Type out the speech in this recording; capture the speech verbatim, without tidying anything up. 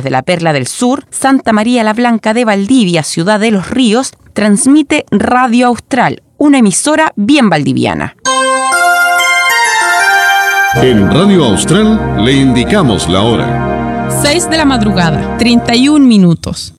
desde la Perla del Sur, Santa María la Blanca de Valdivia, Ciudad de los Ríos, transmite Radio Austral, una emisora bien valdiviana. En Radio Austral le indicamos la hora. seis de la madrugada, treinta y un minutos.